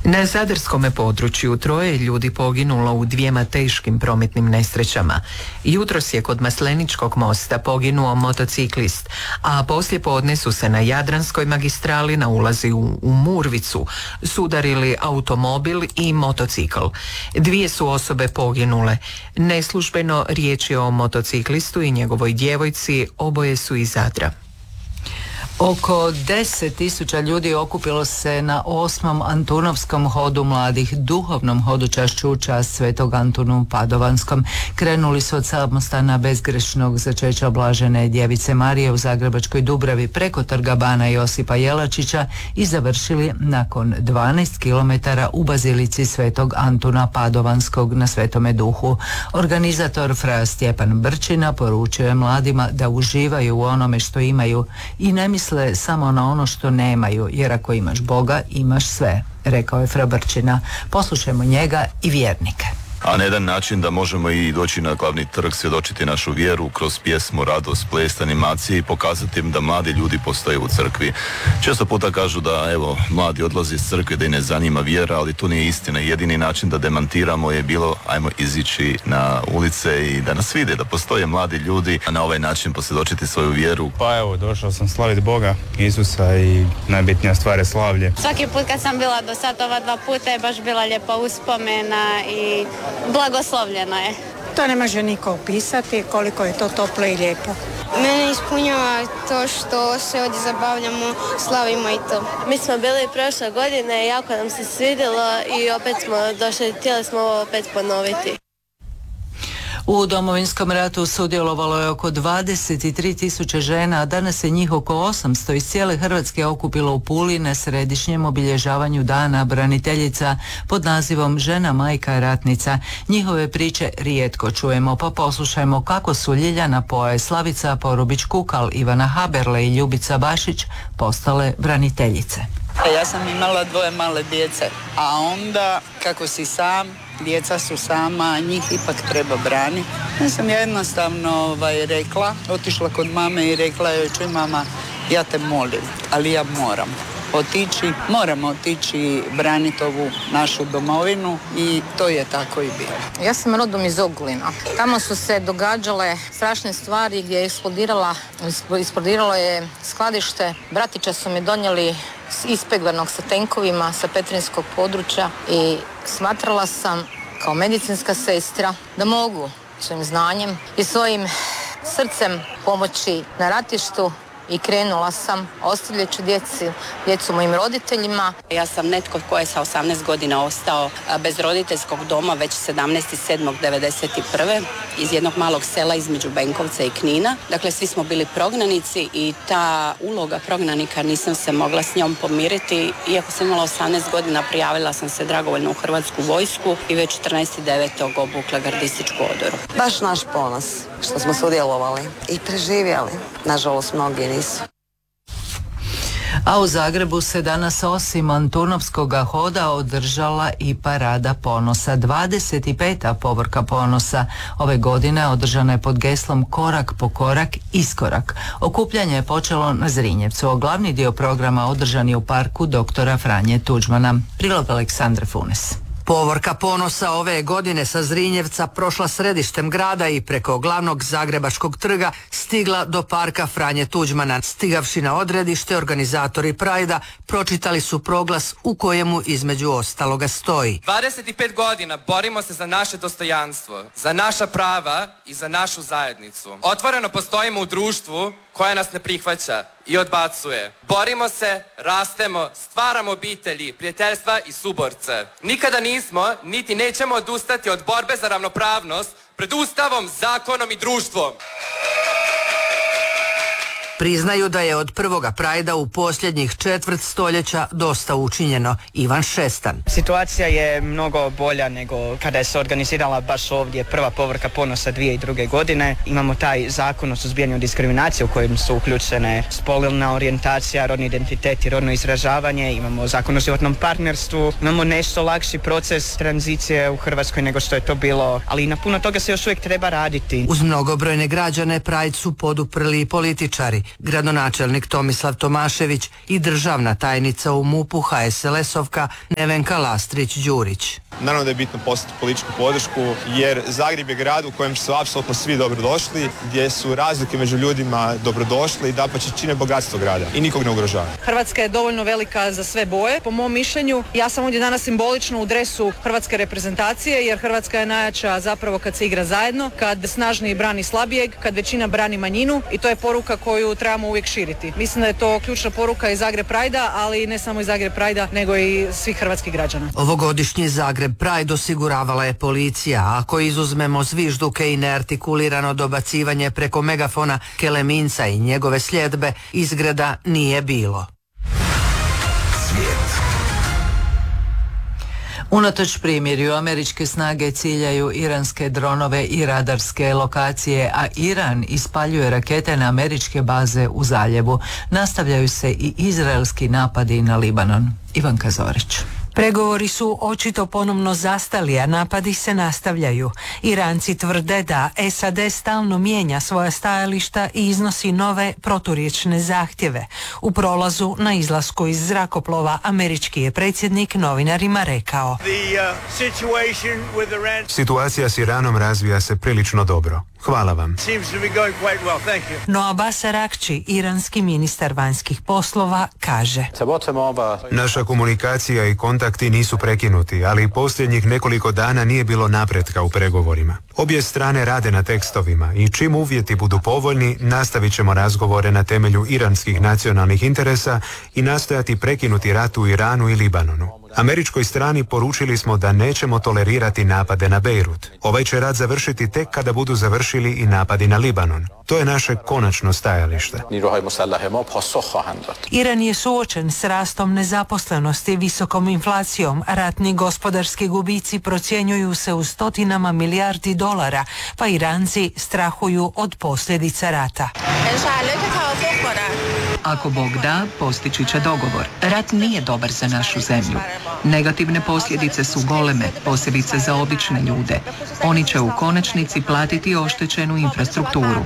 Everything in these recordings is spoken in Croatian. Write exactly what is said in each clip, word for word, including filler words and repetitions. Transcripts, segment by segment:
Na zadarskome području troje ljudi poginulo u dvijema teškim prometnim nesrećama. Jutros je kod Masleničkog mosta poginuo motociklist, a poslije podne su se na Jadranskoj magistrali na ulazi u, u Murvicu sudarili automobil i motocikl. Dvije su osobe poginule. Neslužbeno riječ je o motociklistu i njegovoj djevojci, oboje su iz Zadra. Oko deset tisuća ljudi okupilo se na osmom Antunovskom hodu mladih, duhovnom hodočašću u čast Svetog Antunu u Padovanskom. Krenuli su od samostana bezgrešnog začeća Blažene Djevice Marije u Zagrebačkoj Dubravi preko trga Bana Josipa Jelačića i završili nakon dvanaest kilometara u Bazilici Svetog Antuna Padovanskog na Svetome Duhu. Organizator fra Stjepan Brčina poručio je mladima da uživaju u onome što imaju i ne misle samo na ono što nemaju, jer ako imaš Boga, imaš sve, rekao je fra Brčina. Poslušajmo njega i vjernike. A na jedan način da možemo i doći na glavni trg, svjedočiti našu vjeru kroz pjesmu, radost, ples, animacije i pokazati im da mladi ljudi postoje u crkvi. Često puta kažu da evo, mladi odlaze iz crkve, da ih ne zanima vjera, ali to nije istina. Jedini način da demantiramo je bilo ajmo izići na ulice i da nas vide, da postoje mladi ljudi, a na ovaj način posvjedočiti svoju vjeru. Pa evo, došao sam slaviti Boga, Isusa i najbitnija stvar je slavlje. Svaki put kad sam bila do sad ova dva puta je baš bila lijepa uspomena i blagoslovljeno je. To ne može niko opisati koliko je to toplo i lijepo. Mene ispunjava to što se ovdje zabavljamo, slavimo i to. Mi smo bili prošle godine, jako nam se svidjelo i opet smo došli, htjeli smo ovo opet ponoviti. U Domovinskom ratu sudjelovalo je oko dvadeset tri tisuće žena, a danas je njih oko osamsto iz cijele Hrvatske okupilo u Puli na središnjem obilježavanju Dana braniteljica pod nazivom Žena, majka, ratnica. Njihove priče rijetko čujemo, pa poslušajmo kako su Ljiljana Poje, Slavica Porubić-Kukal, Ivana Haberle i Ljubica Bašić postale braniteljice. Ja sam imala dvoje male djece, a onda kako si sam, djeca su sama, njih ipak treba braniti. Ja sam jednostavno ovaj, rekla, otišla kod mame i rekla joj, čuj mama, ja te molim, ali ja moram otići, moramo otići braniti ovu našu domovinu i to je tako i bilo. Ja sam rodom iz Ogulina. Tamo su se događale strašne stvari gdje je eksplodirala, eksplodiralo je skladište. Bratića su mi donijeli ispeglanog sa tenkovima sa petrinjskog područja i smatrala sam kao medicinska sestra da mogu svojim znanjem i svojim srcem pomoći na ratištu i krenula sam ostavljajući djeci, djecu mojim roditeljima. Ja sam netko tko je sa osamnaest godina ostao bez roditeljskog doma već sedamnaestog sedmog devedeset prve iz jednog malog sela između Benkovca i Knina. Dakle, svi smo bili prognanici i ta uloga prognanika nisam se mogla s njom pomiriti. Iako sam imala osamnaest godina, prijavila sam se dragovoljno u Hrvatsku vojsku i već četrnaestog devetog obukla gardističku odoru. Baš naš ponos što smo sudjelovali i preživjeli. Nažalost, mnogi nisu. A u Zagrebu se danas osim Antunovskog hoda održala i Parada ponosa. dvadeset peta povorka ponosa ove godine održana je pod geslom Korak po korak, iskorak. Okupljanje je počelo na Zrinjevcu, a glavni dio programa održan je u parku doktora Franje Tuđmana. Prilog Aleksandre Funes. Povorka ponosa ove godine sa Zrinjevca prošla središtem grada i preko glavnog Zagrebačkog trga stigla do parka Franje Tuđmana. Stigavši na odredište, organizatori Prajda pročitali su proglas u kojemu između ostaloga stoji: dvadeset pet godina borimo se za naše dostojanstvo, za naša prava i za našu zajednicu. Otvoreno postojimo u društvu koja nas ne prihvaća i odbacuje. Borimo se, rastemo, stvaramo obitelji, prijateljstva i suborce. Nikada nismo, niti nećemo odustati od borbe za ravnopravnost pred Ustavom, zakonom i društvom. Priznaju da je od prvoga Prajda u posljednjih četvrt stoljeća dosta učinjeno. Ivan Šestan. Situacija je mnogo bolja nego kada je se organizirala baš ovdje prva povorka ponosa dvije tisuće druge. godine. Imamo taj zakon o suzbijanju diskriminacije u kojem su uključene spolna orijentacija, rodni identitet i rodno izražavanje. Imamo zakon o životnom partnerstvu. Imamo nešto lakši proces tranzicije u Hrvatskoj nego što je to bilo, ali na puno toga se još uvijek treba raditi. Uz mnogobrojne građane Prajd su poduprli i političari. gradonačelnik Tomislav Tomašević i državna tajnica u MUP-u H S L S-ovka Nevenka Lastrić-Đurić. Naravno da je bitno poslati političku podršku jer Zagreb je grad u kojem su apsolutno svi dobrodošli, gdje su razlike među ljudima dobrodošli i dapače čine bogatstvo grada i nikog ne ugrožava. Hrvatska je dovoljno velika za sve boje, po mom mišljenju. Ja sam ovdje danas simbolično u dresu hrvatske reprezentacije jer Hrvatska je najjača zapravo kad se igra zajedno, kad snažniji brani slabijeg, kad većina brani manjinu i to je poruka koju trebamo uvijek širiti. Mislim da je to ključna poruka iz Zagreb Prajda, ali ne samo iz Zagreb Prajda, nego i svih hrvatskih građana. Ovogodišnji Zagreb Pride osiguravala je policija. Ako izuzmemo zvižduke i neartikulirano dobacivanje preko megafona Keleminca i njegove sljedbe, izgreda nije bilo. Unatoč primirju, američke snage ciljaju iranske dronove i radarske lokacije, a Iran ispaljuje rakete na američke baze u zaljevu. Nastavljaju se i izraelski napadi na Libanon. Ivanka Zorić. Pregovori su očito ponovno zastali, a napadi se nastavljaju. Iranci tvrde da S A D stalno mijenja svoja stajališta i iznosi nove proturječne zahtjeve. U prolazu na izlasku iz zrakoplova američki je predsjednik novinarima rekao: Situacija s Iranom razvija se prilično dobro. Hvala vam. No Abbas Arakči, iranski ministar vanjskih poslova, kaže: Naša komunikacija i kontakti nisu prekinuti, ali posljednjih nekoliko dana nije bilo napretka u pregovorima. Obje strane rade na tekstovima i čim uvjeti budu povoljni, nastavit ćemo razgovore na temelju iranskih nacionalnih interesa i nastojati prekinuti rat u Iranu i Libanonu. Američkoj strani poručili smo da nećemo tolerirati napade na Bejrut. Ovaj će rat završiti tek kada budu završili i napadi na Libanon. To je naše konačno stajalište. Iran je suočen s rastom nezaposlenosti, visokom inflacijom. Ratni gospodarski gubici procjenjuju se u stotinama milijardi dolara, pa Iranci strahuju od posljedica rata. Ako Bog da, postići će dogovor. Rat nije dobar za našu zemlju. Negativne posljedice su goleme, posebice za obične ljude. Oni će u konačnici platiti oštećenu infrastrukturu.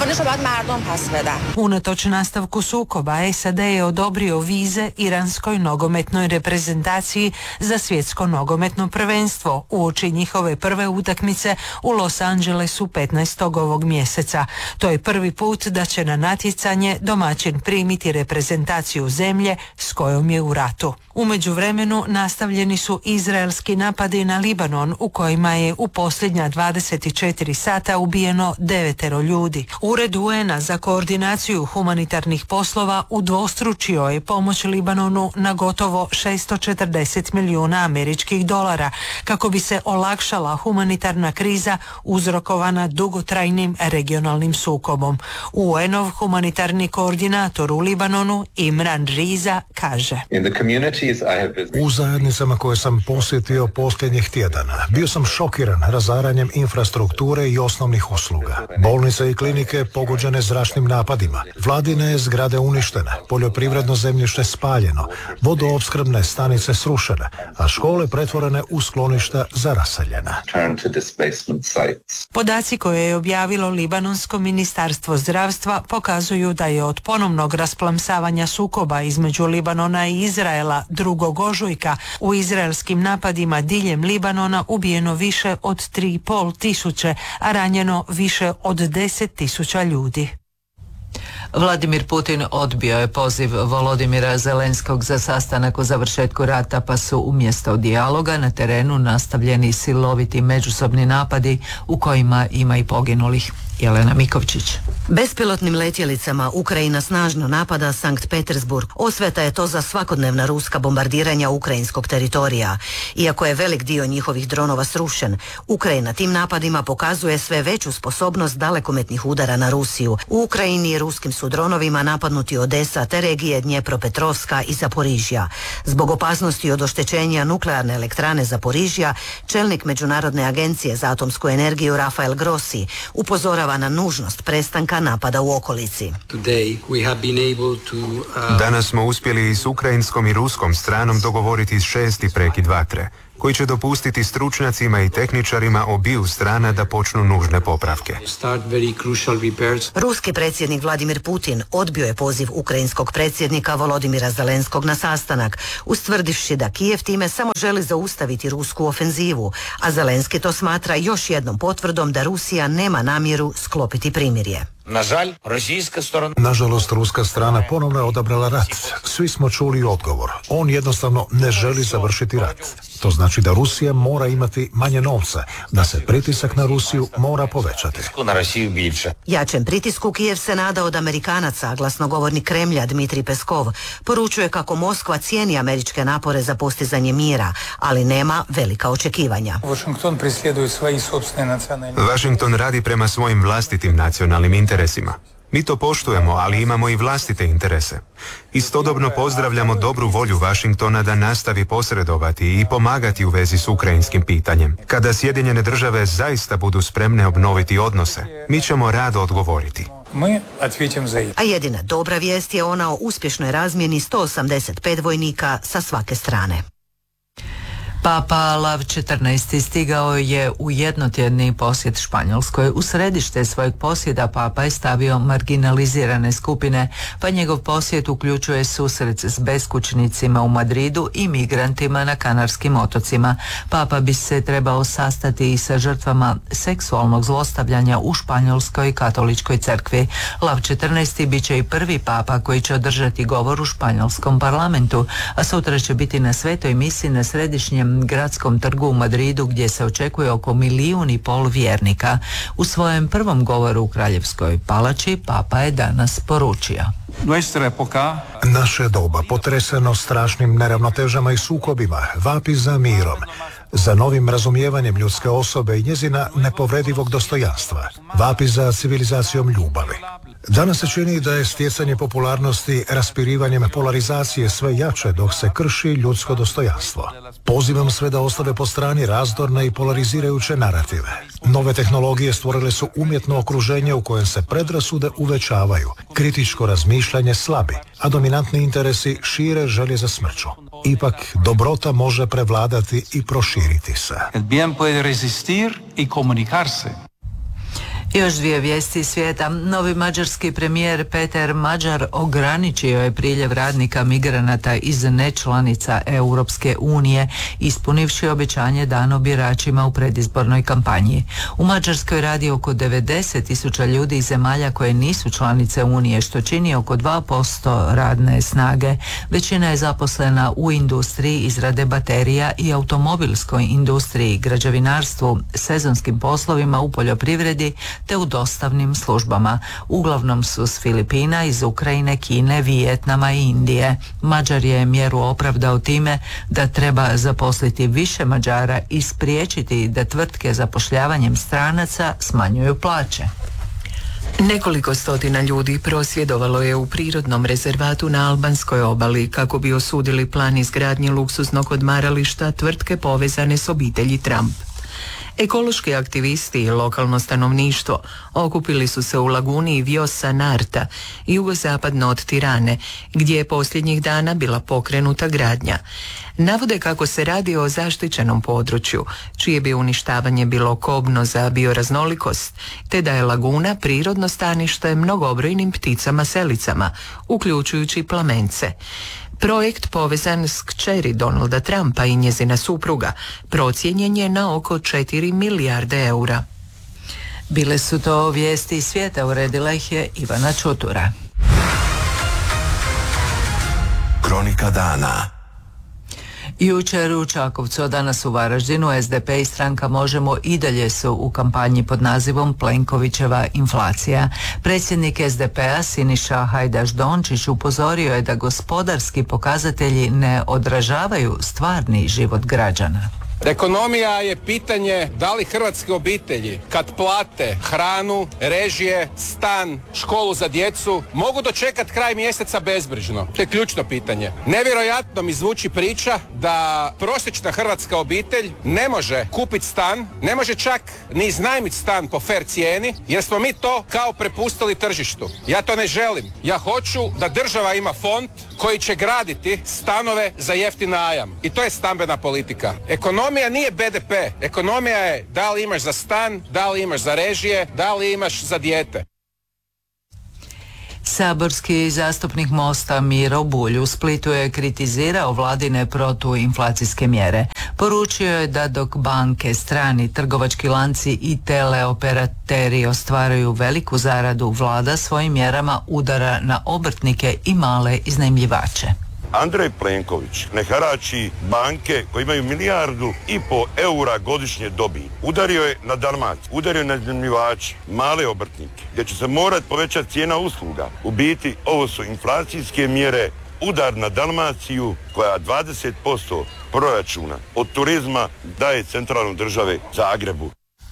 Unatoč nastavku sukoba, S A D je odobrio vize iranskoj nogometnoj reprezentaciji za svjetsko nogometno prvenstvo uoči njihove prve utakmice u Los Angelesu petnaestog ovog mjeseca. To je prvi put da će na natjecanje domaćin primiti reprezentaciju zemlje s kojom je u ratu. U međuvremenu nastavljeni su izraelski napadi na Libanon u kojima je u posljednja dvadeset četiri sata ubijeno devetero ljudi. Ured U N-a za koordinaciju humanitarnih poslova udvostručio je pomoć Libanonu na gotovo šesto četrdeset milijuna američkih dolara kako bi se olakšala humanitarna kriza uzrokovana dugotrajnim regionalnim sukobom. U N-ov humanitarni koordinator u Libanonu Imran Riza kaže: U zajednicama koje sam posjetio posljednjih tjedana bio sam šokiran razaranjem infrastrukture i osnovnih usluga. Bolnice i klinike pogođene zračnim napadima, vladine zgrade uništene, poljoprivredno zemljište spaljeno, vodoopskrbne stanice srušene, a škole pretvorene u skloništa za raseljena. Podaci koje je objavilo Libanonsko ministarstvo zdravstva pokazuju da je od ponovnog rasplamsavanja sukoba između Libanona i Izraela drugog ožujka u izraelskim napadima diljem Libanona ubijeno više od tri i pol tisuće, a ranjeno više od deset tisuća ljudi. Vladimir Putin odbio je poziv Volodimira Zelenskog za sastanak o završetku rata, pa su umjesto dijaloga na terenu nastavljeni siloviti međusobni napadi u kojima ima i poginulih. Jelena Mikovčić. Bespilotnim letjelicama Ukrajina snažno napada Sankt Petersburg. Osveta je to za svakodnevna ruska bombardiranja ukrajinskog teritorija. Iako je velik dio njihovih dronova srušen, Ukrajina tim napadima pokazuje sve veću sposobnost dalekometnih udara na Rusiju. U Ukrajini ruskim su dronovima napadnuti Odesa te regije Dnjepropetrovska i Zaporižja. Zbog opasnosti od oštećenja nuklearne elektrane Zaporižja, čelnik Međunarodne agencije za atomsku energiju Rafael Grossi upozorava na nužnost prestanka napada u okolici. Danas smo uspjeli i s ukrajinskom i ruskom stranom dogovoriti šesti prekid vatre. koji će dopustiti stručnjacima i tehničarima obiju strana da počnu nužne popravke. Ruski predsjednik Vladimir Putin odbio je poziv ukrajinskog predsjednika Volodimira Zelenskog na sastanak, ustvrdivši da Kijev time samo želi zaustaviti rusku ofenzivu, a Zelenski to smatra još jednom potvrdom da Rusija nema namjeru sklopiti primirje. Nažalost, ruska strana ponovno je odabrala rat. Svi smo čuli odgovor. On jednostavno ne želi završiti rat. To znači da Rusija mora imati manje novca, da se pritisak na Rusiju mora povećati. Jačem pritisku Kijev se nada od Amerikanaca, a glasnogovornik Kremlja Dmitrij Peskov poručuje kako Moskva cijeni američke napore za postizanje mira, ali nema velika očekivanja. Washington radi prema svojim vlastitim nacionalnim interesima. Mi to poštujemo, ali imamo i vlastite interese. Istodobno pozdravljamo dobru volju Washingtona da nastavi posredovati i pomagati u vezi s ukrajinskim pitanjem. Kada Sjedinjene države zaista budu spremne obnoviti odnose, mi ćemo rado odgovoriti. A jedina dobra vijest je ona o uspješnoj razmjeni sto osamdeset pet vojnika sa svake strane. Papa Lav četrnaesti stigao je u jednotjedni posjet Španjolskoj. U središte svojeg posjeda Papa je stavio marginalizirane skupine, pa njegov posjet uključuje susret s beskućnicima u Madridu i migrantima na Kanarskim otocima. Papa bi se trebao sastati i sa žrtvama seksualnog zlostavljanja u Španjolskoj katoličkoj crkvi. Lav četrnaesti bit će i prvi papa koji će održati govor u španjolskom parlamentu, a sutra će biti na svetoj misi na središnjem gradskom trgu u Madridu gdje se očekuje oko milijun i pol vjernika. U svojem prvom govoru u Kraljevskoj palači Papa je danas poručio: Naše doba, potreseno strašnim neravnotežama i sukobima, vapi za mirom, za novim razumijevanjem ljudske osobe i njezina nepobredivog dostojanstva, vapi za civilizacijom ljubavi. Danas se čini da je stjecanje popularnosti raspirivanjem polarizacije sve jače dok se krši ljudsko dostojanstvo. Pozivam sve da ostave po strani razdorne i polarizirajuće narative. Nove tehnologije stvorile su umjetno okruženje u kojem se predrasude uvećavaju, kritičko razmišljanje slabi, a dominantni interesi šire želje za smrću. Ipak, dobrota može prevladati i proširiti se. El bien puede resistir y comunicarse. Još dvije vijesti iz svijeta. Novi mađarski premijer Peter Mađar ograničio je priljev radnika migranata iz nečlanica Europske unije, ispunivši obećanje dano biračima u predizbornoj kampanji. U Mađarskoj radi oko devedeset tisuća ljudi iz zemalja koje nisu članice Unije, što čini oko dva posto radne snage. Većina je zaposlena u industriji izrade baterija i automobilskoj industriji, građevinarstvu, sezonskim poslovima u poljoprivredi te u dostavnim službama. Uglavnom su s Filipina, iz Ukrajine, Kine, Vijetnama i Indije. Mađar je mjeru opravdao time da treba zaposliti više Mađara i spriječiti da tvrtke zapošljavanjem stranaca smanjuju plaće. Nekoliko stotina ljudi prosvjedovalo je u prirodnom rezervatu na albanskoj obali kako bi osudili plan izgradnje luksuznog odmarališta tvrtke povezane s obitelji Trump. Ekološki aktivisti i lokalno stanovništvo okupili su se u laguni Vjosa Narta, jugozapadno od Tirane, gdje je posljednjih dana bila pokrenuta gradnja. Navode kako se radi o zaštićenom području, čije bi uništavanje bilo kobno za bioraznolikost, te da je laguna prirodno stanište mnogobrojnim pticama selicama, uključujući plamence. Projekt povezan s kćeri Donalda Trumpa i njezina supruga procijenjen je na oko četiri milijarde eura. Bile su to vijesti iz svijeta, uredila ih je Ivana Čutura. Kronika dana. Jučer u Čakovcu, a danas u Varaždinu, S D P i stranka Možemo i dalje su u kampanji pod nazivom Plenkovićeva inflacija. Predsjednik S D P-a Siniša Hajdaš-Dončić upozorio je da gospodarski pokazatelji ne odražavaju stvarni život građana. Ekonomija je pitanje da li hrvatske obitelji kad plate hranu, režije, stan, školu za djecu mogu dočekati kraj mjeseca bezbrižno. To je ključno pitanje. Nevjerojatno mi zvuči priča da prosječna hrvatska obitelj ne može kupiti stan, ne može čak ni iznajmiti stan po fer cijeni jer smo mi to kao prepustili tržištu. Ja to ne želim. Ja hoću da država ima fond koji će graditi stanove za jeftin najam. I to je stambena politika. Ekonomija nije be de pe. Ekonomija je da li imaš za stan, da li imaš za režije, da li imaš za dijete. Saborski zastupnik Mosta Miro Bulj u Splitu je kritizirao vladine protuinflacijske mjere. Poručio je da dok banke, strani trgovački lanci i teleoperateri ostvaraju veliku zaradu, vlada svojim mjerama udara na obrtnike i male iznajmljivače. Andrej Plenković ne harači banke koje imaju milijardu i po eura godišnje dobiti. Udario je na Dalmaciju, udario je na iznajmljivače, male obrtnike, gdje će se morati povećati cijena usluga. U biti, ovo su inflacijske mjere, udar na Dalmaciju koja dvadeset posto proračuna od turizma daje centralnoj države Zagrebu.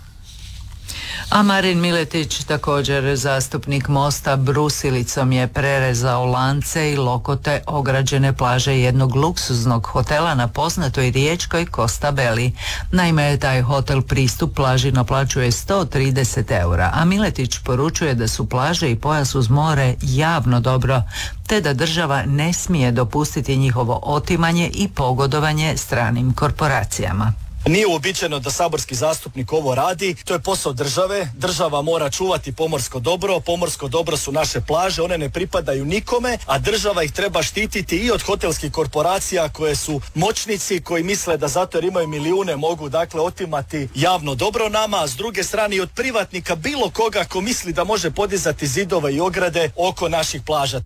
A Marin Miletić, također zastupnik Mosta, brusilicom je prerezao lance i lokote ograđene plaže jednog luksuznog hotela na poznatoj riječkoj Costa Belli. Naime, taj hotel pristup plaži naplaćuje sto trideset eura, a Miletić poručuje da su plaže i pojas uz more javno dobro, te da država ne smije dopustiti njihovo otimanje i pogodovanje stranim korporacijama. Nije uobičajeno da saborski zastupnik ovo radi, to je posao države, država mora čuvati pomorsko dobro, pomorsko dobro su naše plaže, one ne pripadaju nikome, a država ih treba štititi i od hotelskih korporacija koje su moćnici, koji misle da zato jer imaju milijune mogu dakle otimati javno dobro nama, a s druge strane i od privatnika bilo koga ko misli da može podizati zidove i ograde oko naših plaža.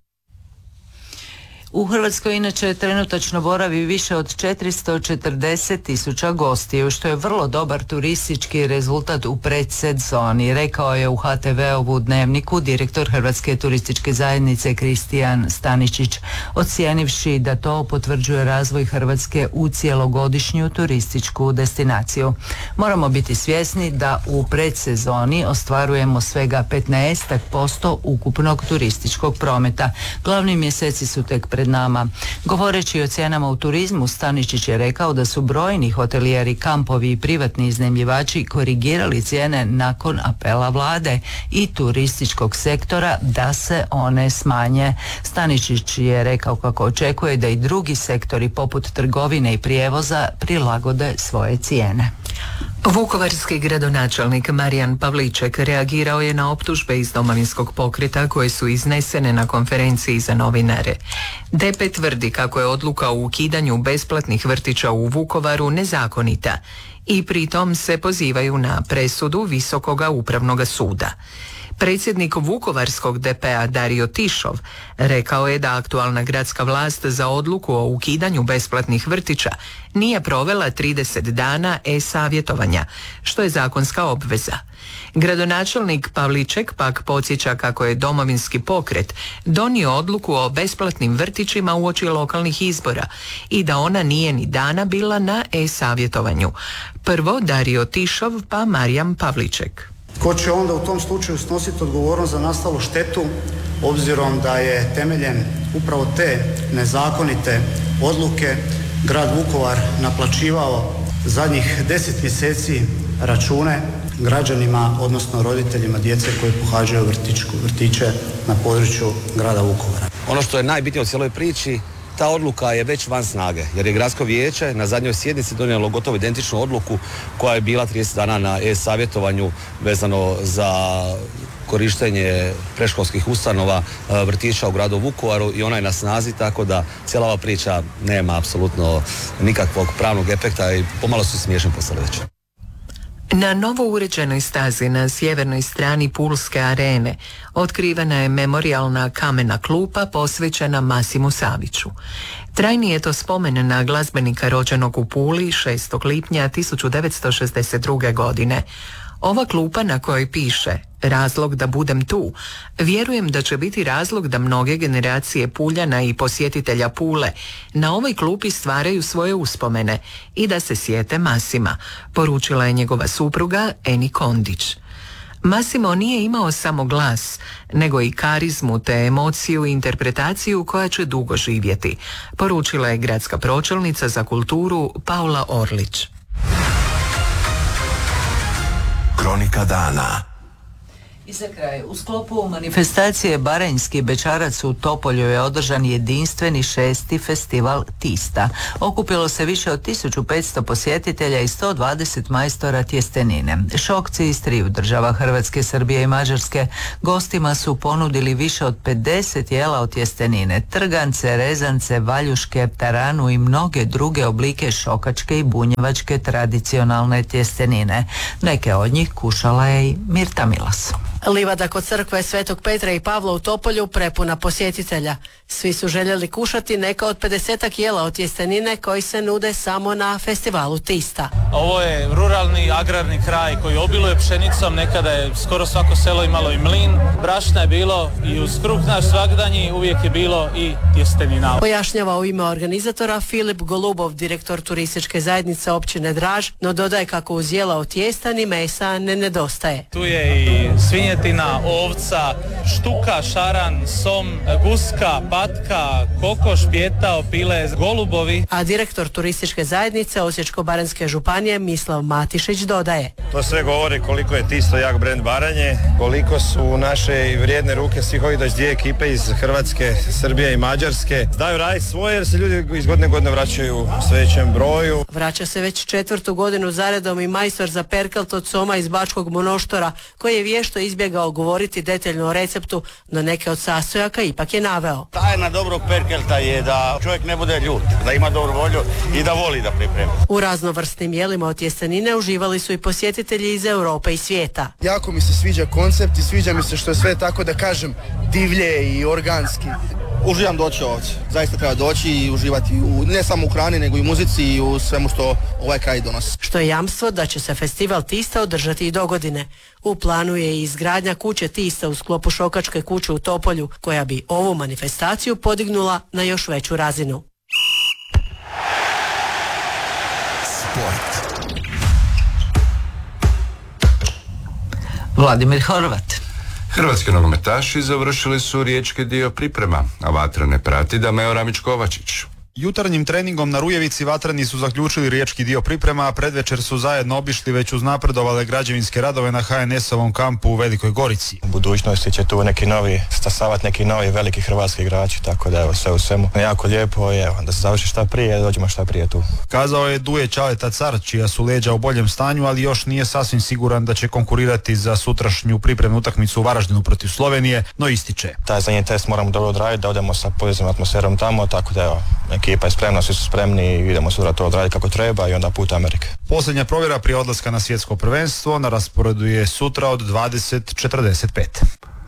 U Hrvatskoj inače trenutačno boravi više od četiristo četrdeset tisuća gostiju, što je vrlo dobar turistički rezultat u predsezoni, rekao je u ha te ve-ovu Dnevniku direktor Hrvatske turističke zajednice Kristijan Staničić, ocijenivši da to potvrđuje razvoj Hrvatske u cjelogodišnju turističku destinaciju. Moramo biti svjesni da u predsezoni ostvarujemo svega petnaest posto ukupnog turističkog prometa. Glavni mjeseci su tek pred nama. Govoreći o cijenama u turizmu, Staničić je rekao da su brojni hotelijeri, kampovi i privatni iznajmljivači korigirali cijene nakon apela vlade i turističkog sektora da se one smanje. Staničić je rekao kako očekuje da i drugi sektori poput trgovine i prijevoza prilagode svoje cijene. Vukovarski gradonačelnik Marijan Pavliček reagirao je na optužbe iz Domovinskog pokreta koje su iznesene na konferenciji za novinare. de pe tvrdi kako je odluka o ukidanju besplatnih vrtića u Vukovaru nezakonita i pritom se pozivaju na presudu Visokoga upravnog suda. Predsjednik Vukovarskog de pe-a Dario Tišov rekao je da aktualna gradska vlast za odluku o ukidanju besplatnih vrtića nije provela trideset dana e-savjetovanja, što je zakonska obveza. Gradonačelnik Pavliček pak podsjeća kako je Domovinski pokret donio odluku o besplatnim vrtićima uoči lokalnih izbora i da ona nije ni dana bila na e-savjetovanju. Prvo Dario Tišov pa Marijan Pavliček. Ko će onda u tom slučaju snositi odgovornost za nastalu štetu, obzirom da je temeljem upravo te nezakonite odluke grad Vukovar naplaćivao zadnjih deset mjeseci račune građanima, odnosno roditeljima djece koji pohađaju vrtićku, vrtiće na području grada Vukovara. Ono što je najbitnije u cijeloj priči, ta odluka je već van snage, jer je gradsko vijeće na zadnjoj sjednici donijelo gotovo identičnu odluku koja je bila trideset dana na e-savjetovanju vezano za korištenje predškolskih ustanova, vrtića u gradu Vukovaru i ona je na snazi, tako da cijela ova priča nema apsolutno nikakvog pravnog efekta i pomalo su smiješni postali već. Na novo uređenoj stazi na sjevernoj strani Pulske arene otkrivena je memorijalna kamena klupa posvećena Masimu Saviću. Trajni je to spomen na glazbenika rođenog u Puli šestog lipnja tisuću devetsto šezdeset druge. godine. Ova klupa na kojoj piše "Razlog da budem tu", vjerujem da će biti razlog da mnoge generacije Puljana i posjetitelja Pule na ovoj klupi stvaraju svoje uspomene i da se sjete Masima, poručila je njegova supruga Eni Kondić. Masimo nije imao samo glas, nego i karizmu te emociju i interpretaciju koja će dugo živjeti, poručila je gradska pročelnica za kulturu Paula Orlić. Kronika dana. I za kraj, u sklopu manifestacije Baranjski bećarac u Topolju je održan jedinstveni šesti festival Tista. Okupilo se više od tisuću petsto posjetitelja i sto dvadeset majstora tjestenine. Šokci iz triju država, Hrvatske, Srbije i Mađarske, gostima su ponudili više od pedeset jela od tjestenine, trgance, rezance, valjuške, taranu i mnoge druge oblike šokačke i bunjevačke tradicionalne tjestenine. Neke od njih kušala je i Mirta Milas. Livada kod crkve Svetog Petra i Pavla u Topolju prepuna posjetitelja. Svi su željeli kušati neka od pedesetak jela od tjestenine koji se nude samo na festivalu Tista. Ovo je ruralni agrarni kraj koji obiluje pšenicom, nekada je skoro svako selo imalo i mlin, brašna je bilo i uz kruh naš svagdanji uvijek je bilo i tjestenina. Pojašnjava u ime organizatora Filip Golubov, direktor turističke zajednice općine Draž, no dodaje kako uz jela od tijesta ni mesa ne nedostaje. Tu je i svinjetina, ovca, štuka, šaran, som, guska, patka, kokoš, pjetao, pile, golubovi. A direktor turističke zajednice Osječko-baranjske županije Mislav Matišić dodaje: To sve govori koliko je Tisto jak brend Baranje, koliko su naše vrijedne ruke svih ovih dvije ekipe iz Hrvatske, Srbije i Mađarske. Znaju raditi svoje jer se ljudi iz godine godine vraćaju u sve većem broju. Vraća se već četvrtu godinu zaredom i majstor za perkelt od soma iz Bačkog Monoštora, koji je vješto izbjegao govoriti detaljno o receptu, no neke od sastojaka ipak je naveo. Tajna dobrog perkelta je da čovjek ne bude ljut, da ima dobru volju i da voli da pripremi. U raznovrsnim jelima od tjestenine uživali su i posjetitelji iz Europe i svijeta. Jako mi se sviđa koncept i sviđa mi se što je sve tako da kažem divlje i organski. Uživam doći ovdje, zaista treba doći i uživati u, ne samo u hrani nego i u muzici i u svemu što ovaj kraj donosi. Što je jamstvo da će se festival Tista održati i dogodine. U planu je i izgradnja kuće Tista u sklopu Šokačke kuće u Topolju, koja bi ovu manifestaciju podignula na još veću razinu. Sport. Vladimir Horvat. Hrvatski nogometaši završili su riječki dio priprema, a Vatrene prati Dameo Ramić-Kovačić. Jutarnjim treningom na Rujevici Vatreni su zaključili riječki dio priprema, a predvečer su zajedno obišli već uznapredovale građevinske radove na ha en es-ovom kampu u Velikoj Gorici. U budućnosti će tu neki novi stasavati, neki novi veliki hrvatski igrači, tako da evo sve u svemu jako lijepo i evo da se završi šta prije, dođemo šta prije tu. Kazao je Duje Čaleta Car, čija su leđa u boljem stanju, ali još nije sasvim siguran da će konkurirati za sutrašnju pripremnu utakmicu u Varaždinu protiv Slovenije, no ističe. Taj zadnji test moramo dobro odraditi, da odemo sa pozitivnom atmosferom tamo, tako da evo, ekipa je spremna, svi su spremni i idemo sutra to odraditi kako treba i onda put Amerike. Posljednja provjera prije odlaska na svjetsko prvenstvo na rasporedu je sutra od dvadeset četrdeset pet.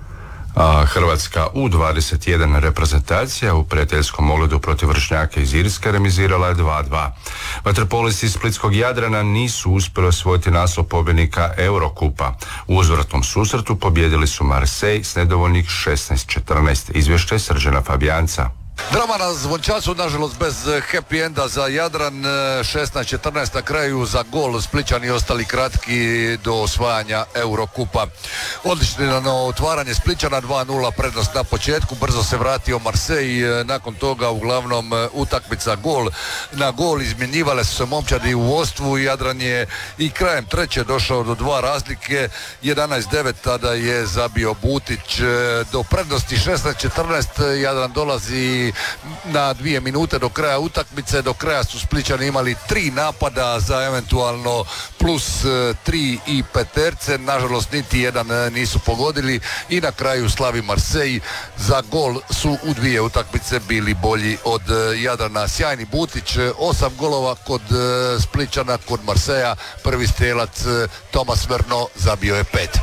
A Hrvatska u dvadeset jedan reprezentacija u prijateljskom ogledu protiv vršnjaka iz Irske remizirala je dva dva. Vaterpolisti iz Splitskog Jadrana nisu uspjeli osvojiti naslov pobjednika Eurokupa. U uzvratnom susretu pobijedili su Marseille s nedovoljnih šesnaest četrnaest. Izvještaj Srđana Fabijanca. Drama na Zvončasu, nažalost bez happy enda za Jadran, šesnaest četrnaest na kraju za gol, Splićani ostali kratki do osvajanja Eurokupa. Odlično otvaranje Splićana, dva nula prednost na početku, brzo se vratio Marseille, nakon toga uglavnom utakmica gol na gol, izmjenjivale su se momčadi u vodstvu, Jadran je i krajem treće došao do dva razlike, jedanaest devet tada je zabio Butić, do prednosti šesnaest četrnaest Jadran dolazi na dvije minute do kraja utakmice. Do kraja su Splićani imali tri napada za eventualno plus tri i peterce, nažalost niti jedan nisu pogodili i na kraju slavi Marseille. Za gol su u dvije utakmice bili bolji od Jadrana. Sjajni Butić, osam golova kod Splićana, kod Marseja prvi strelac Tomas Verno zabio je pet.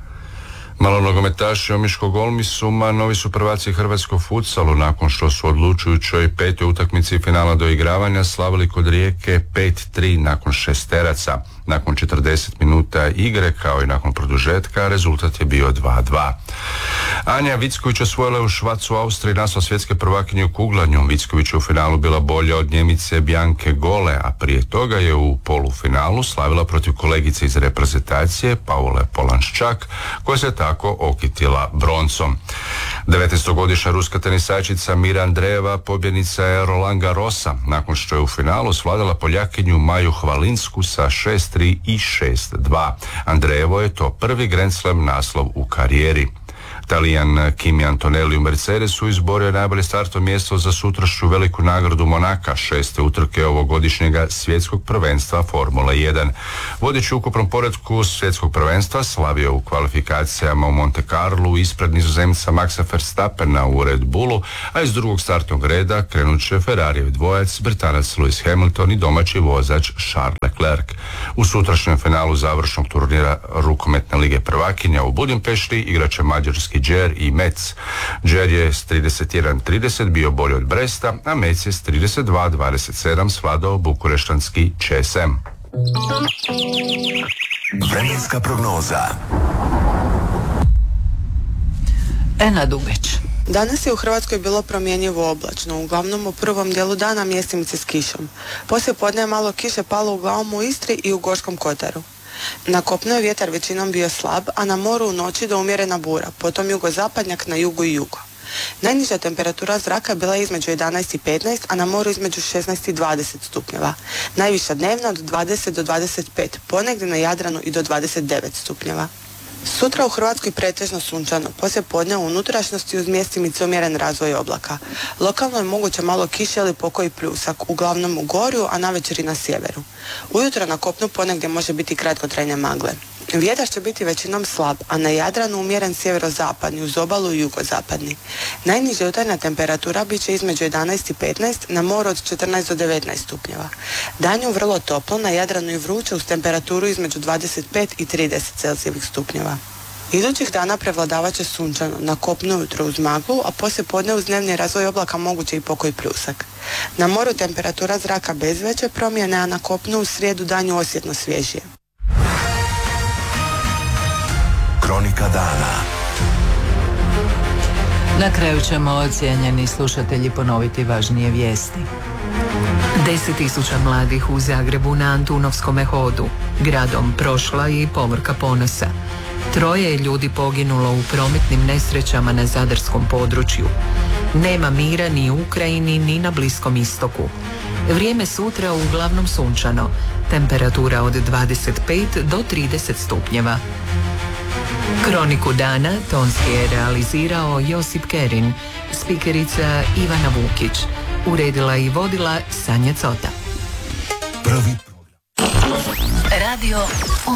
Malonogometaši Omiškog Olmisuma novi su prvaci hrvatskog futsalu nakon što su odlučujućoj petoj utakmici finala doigravanja slavili kod Rijeke pet tri nakon šesteraca. Nakon četrdeset minuta igre kao i nakon produžetka rezultat je bio dva dva. Anja Vicković osvojila je u Švacu, Austriji naslov svjetske prvakinje u kuglanju. Vicković je u finalu bila bolja od Njemice Bjanke Gole, a prije toga je u polufinalu slavila protiv kolegice iz reprezentacije Paule Polanščak, koja se tako okitila broncom. devetnaestogodišnja ruska tenisačica Mira Andreeva pobjednica je Roland Garrosa nakon što je u finalu svladala Poljakinju Maju Hvalinsku sa šest tri i šest dva. Andreevo je to prvi Grand Slam naslov u karijeri. Talijan Kimi Antonelli u Mercedesu izborio najbolje startno mjesto za sutrašnju veliku nagradu Monaka, šeste utrke ovogodišnjega svjetskog prvenstva Formule jedan. Vodeći u ukupnom poretku svjetskog prvenstva slavio u kvalifikacijama u Monte Carlu ispred Nizozemca Maxa Verstappena u Red Bullu, a iz drugog startnog reda krenut će Ferrarijev dvojac, Britanac Lewis Hamilton i domaći vozač Charles Leclerc. U sutrašnjem finalu završnog turnira rukometne lige prvakinja u Budimpešti igraće mađarski Džer i Metz. Džer je s trideset jedan trideset bio bolji od Bresta, a Metz je s trideset dva dvadeset sedam svladao bukureštanski Č S M. Vremenska prognoza. Ena Dugeć. Danas je u Hrvatskoj bilo promjenjivo oblačno, uglavnom u prvom dijelu dana mjestimice s kišom. Poslije podne je malo kiše palo uglavnom u Istri i u Gorskom kotaru. Na kopnu je vjetar većinom bio slab, a na moru u noći do umjerena bura, potom jugozapadnjak na jugu i jugo. Najniža temperatura zraka bila je između jedanaest i petnaest, a na moru između šesnaest i dvadeset stupnjeva. Najviša dnevna od dvadeset do dvadeset pet, ponegdje na Jadranu i do dvadeset devet stupnjeva. Sutra u Hrvatskoj pretežno sunčano, poslije podne u unutrašnjosti uz mjestimice umjeren razvoj oblaka. Lokalno je moguće malo kiše ili pokoji pljusak, uglavnom u Gorju, a navečer i na sjeveru. Ujutro na kopnu ponegdje može biti kratkotrajne magle. Vjetar će biti većinom slab, a na Jadranu umjeren sjeverozapadni, uz obalu i jugozapadni. Najniža jutarnja temperatura bit će između jedanaest i petnaest, na moru od četrnaest do devetnaest stupnjeva. Danju vrlo toplo, na Jadranu i vruće uz temperaturu između dvadeset pet i trideset celzijevih stupnjeva. Idućih dana prevladavat će sunčano, na kopnu ujutro uz maglu, a poslije podne uz dnevni razvoj oblaka moguće i pokoj pljusak. Na moru temperatura zraka bez veće promjene, a na kopnu u srijedu danju osjetno svježije. Kronika dana. Na kraju ćemo, cijenjeni slušatelji, ponoviti važnije vijesti. Deset tisuća mladih u Zagrebu na Antunovskome hodu. Gradom prošla i povorka ponosa. Troje je ljudi poginulo u prometnim nesrećama na zadarskom području. Nema mira ni u Ukrajini ni na Bliskom istoku. Vrijeme sutra uglavnom sunčano. Temperatura od dvadeset pet do trideset stupnjeva. Kroniku dana tonski je realizirao Josip Kerin, spikerica Ivana Vukić, uredila i vodila Sanja Cota. Prvi Radio